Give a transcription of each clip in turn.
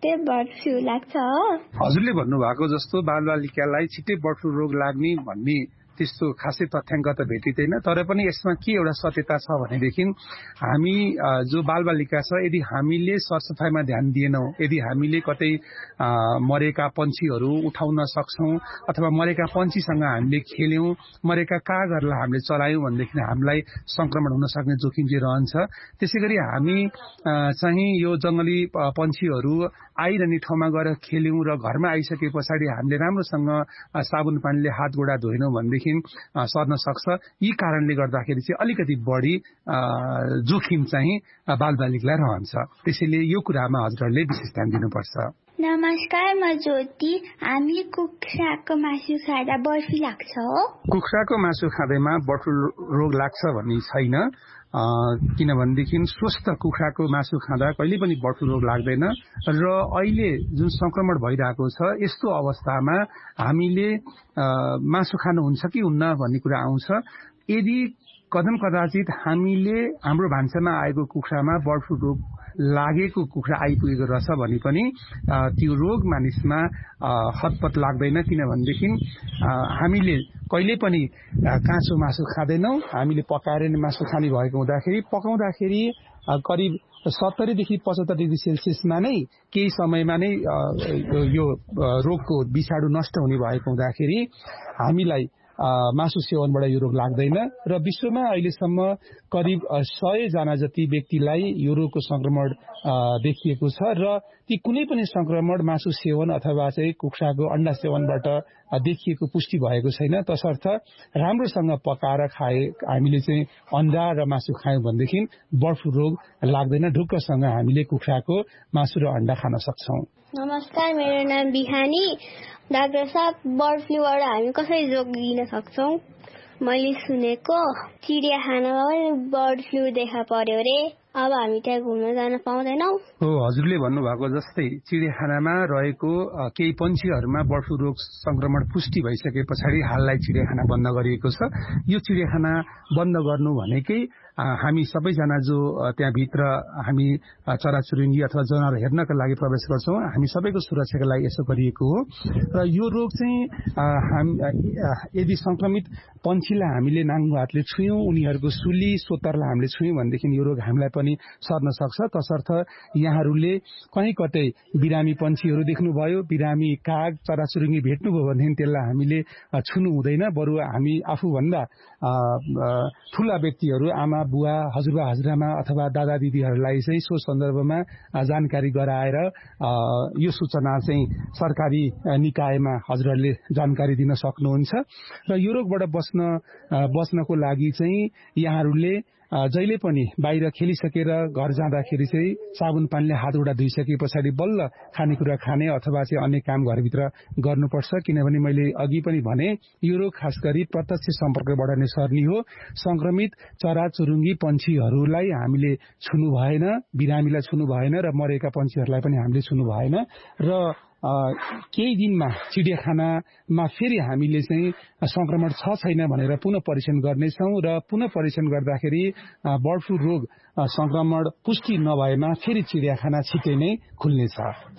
छिट्टै bird flu लाग्छ हो? हजुरले भन्नुभएको जस्तो बालबालिकालाई छिट्टै बर्ड फ्लू रोग लाग्ने भन्ने त्यस्तो खासै तथ्याङ्क त भेटिँदैन। तर पनि यसमा के एउटा सत्यता छ भनेदेखि हामी जो बालबालिका छ यदि हामीले सरसफाइमा ध्यान दिएनौँ, यदि हामीले कतै मरेका पन्छीहरू उठाउन सक्छौँ अथवा मरेका पन्छीसँग हामीले खेल्यौँ, मरेका कागहरूलाई हामीले चलायौँ भनेदेखि हामीलाई संक्रमण हुन सक्ने जोखिम चाहिँ रहन्छ। त्यसै गरी हामी चाहिँ यो जङ्गली पन्छीहरू आइरहने ठाउँमा गएर खेल्यौँ र घरमा आइसके पछाडि हामीले राम्रोसँग साबुन पानीले हात गोडा धोएनौँ भनेदेखि सर्न सक्छ। यी कारणले गर्दाखेरि चाहिँ अलिकति बढी जोखिम चाहिँ बालबालिकालाई रहन्छ। त्यसैले यो कुरामा हजुरहरूले विशेष ध्यान दिनुपर्छ। नमस्कार, म ज्योति। हामी कुखुराको मासु खाँदा बर्ड फ्लू लाग्छ हो? कुखुराको मासु खाँदैमा बर्ड फ्लू रोग लाग्छ भन्ने छैन। किनभनेदेखि स्वस्थ कुखुराको मासु खाँदा कहिले पनि बर्ड फ्लू रोग लाग्दैन। र अहिले जुन संक्रमण भइरहेको छ यस्तो अवस्थामा हामीले मासु खानुहुन्छ कि हुन्न भन्ने कुरा आउँछ। यदि कदम कदाचित हामीले हाम्रो भान्सामा आएको कुखुरामा बर्ड फ्लू रोग लागेको कुखुरा आइपुगेको रहेछ भने पनि त्यो रोग मानिसमा हतपत लाग्दैन। किनभनेदेखि हामीले कहिले पनि काँचो मासु खाँदैनौँ। हामीले पकाएर नै मासु खाने भएको हुँदाखेरि पकाउँदाखेरि करिब 70 देखि 75 डिग्री सेल्सियसमा नै केही समयमा नै यो रोगको विषाणु नष्ट हुने भएको हुँदाखेरि हामीलाई मासु सेवनबाट यो रोग लाग्दैन। र विश्वमा अहिलेसम्म करिब 100 जना जति व्यक्तिलाई यो रोगको संक्रमण देखिएको छ। र ती कुनै पनि संक्रमण मासु सेवन अथवा चाहिँ कुखुराको अण्डा सेवनबाट देखिएको पुष्टि भएको छैन। तसर्थ राम्रोसँग पकाएर हामीले चाहिँ अण्डा र मासु खायौँ भनेदेखि बर्ड फ्लू रोग लाग्दैन। ढुक्कसँग हामीले कुखुराको मासु र अण्डा खान सक्छौँ। नमस्कार, मेरो नाम बिहानी। डाक्टर साहब, बर्ड फ्लूबाट हामी कसरी जोगिन सक्छौँ? मैले सुनेको चिडियाखानामा पनि बर्ड फ्लू देखा पर्यो रे। अब हामी त्यहाँ घुम्न जान पाउँदैनौँ? हो, हजुरले भन्नुभएको जस्तै चिडियाखानामा रहेको केही पन्छीहरूमा बर्ड फ्लू रोग संक्रमण पुष्टि भइसके पछाडि हाललाई चिडियाखाना बन्द गरिएको छ। यो चिडियाखाना बन्द गर्नु भनेकै हामी सबैजना जो त्यहाँभित्र हामी चराचुरुङ्गी अथवा जनावर हेर्नका लागि प्रवेश गर्छौँ, हामी सबैको सुरक्षाका लागि यसो गरिएको हो। र यो रोग चाहिँ यदि संक्रमित पन्छीलाई हामीले नाङ्गो हातले छुयौँ, उनीहरूको सुली सोतरलाई हामीले छुयौँ भनेदेखि यो रोग हामीलाई पनि सर्न सक्छ। तसर्थ यहाँहरूले कहीँ कतै बिरामी पन्छीहरू देख्नुभयो, बिरामी काग चराचुरुङ्गी भेट्नुभयो भनेदेखि त्यसलाई हामीले छुनु हुँदैन। बरु हामी आफूभन्दा ठुला व्यक्तिहरू, आमा बुवा, हजुरबा हजुरआमा अथवा दादा दिदीहरूलाई चाहिँ सो सन्दर्भमा जानकारी गराएर यो सूचना चाहिँ सरकारी निकायमा हजुरहरूले जानकारी दिन सक्नुहुन्छ। र यो रोगबाट बच्नको लागि चाहिँ यहाँहरूले जहिले पनि बाहिर खेलिसकेर घर जाँदाखेरि चाहिँ साबुन पानीले हात गोडा धोइसके पछाडि बल्ल खानेकुरा खाने अथवा चाहिँ अन्य काम घरभित्र गर्नुपर्छ। किनभने मैले अघि पनि भने यो रोग खास गरी प्रत्यक्ष सम्पर्कबाट नै सर्ने हो। संक्रमित चराचुरुङ्गी पन्छीहरूलाई हामीले छुनु भएन, बिरामीलाई छुनु भएन र मरेका पन्छीहरूलाई पनि हामीले छुनु भएन। र केही दिनमा चिडियाखानामा फेरि हामीले चाहिँ संक्रमण छ छैन भनेर पुनः परीक्षण गर्नेछौँ। र पुनः परीक्षण गर्दाखेरि बर्ड फ्लू रोग संक्रमण पुष्टि नभएमा फेरि चिडियाखाना छिटै नै खुल्नेछ।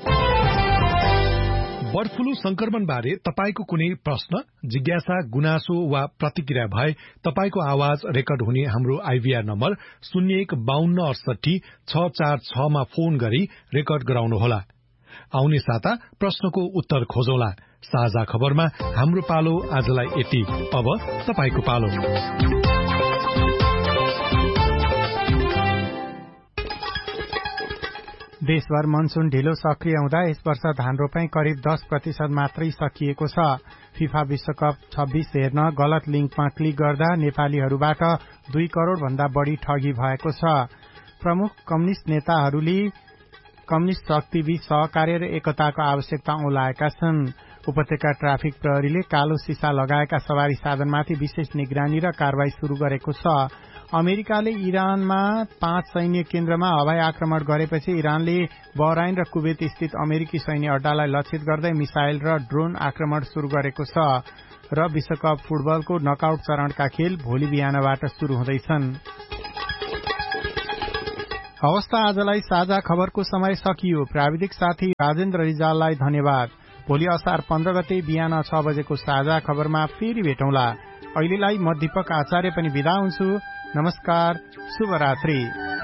बर्ड फ्लू संक्रमण बारे तपाईको कुनै प्रश्न, जिज्ञासा, गुनासो वा प्रतिक्रिया भए तपाईको आवाज रेकर्ड हुने हाम्रो आइभीआर नम्बर 015268 मा फोन गरी रेकर्ड गराउनुहोला। आउने साता प्रश्नको उत्तर खोजौला। साझा खबरमा हाम्रो पालो आजलाई यति। अब तपाईको पालो। देशभर मनसून ढिलो सक्रिय हुँदा यस वर्ष धान रोपाई करिब 10% मात्रै सकिएको छ। फिफा विश्वकप 26 हेर्न गलत लिंकमा क्लिक गर्दा नेपालीहरूबाट 2 करोड़ भन्दा बढ़ी ठगी भएको छ। प्रमुख कम्युनिष्ट नेताहरूले कम्युनिष्ट शक्तिबीच सहकार्य र एकताको आवश्यकता औलाएका छन्। उपत्यका ट्राफिक प्रहरीले कालो सिसा लगाएका सवारी साधनमाथि विशेष निगरानी र कारवाही शुरू गरेको छ। अमेरिकाले इरानमा 5 सैन्य केन्द्रमा हवाई आक्रमण गरेपछि इरानले बहराइन र कुवेत स्थित अमेरिकी सैन्य अड्डालाई लक्षित गर्दै मिसाइल र ड्रोन आक्रमण शुरू गरेको छ। र विश्वकप फुटबलको नकआउट चरणका खेल भोलि बिहानबाट शुरू हुँदैछन्। हवस् त आजलाई साझा खबरको समय सकियो। प्राविधिक साथी राजेन्द्र रिजाललाई धन्यवाद। भोलि असार 15 गते बिहान 6 बजेको साझा खबरमा फेरि भेटौँला। अहिलेलाई म दीपक आचार्य पनि बिदा हुन्छु। नमस्कार, शुभरात्रि।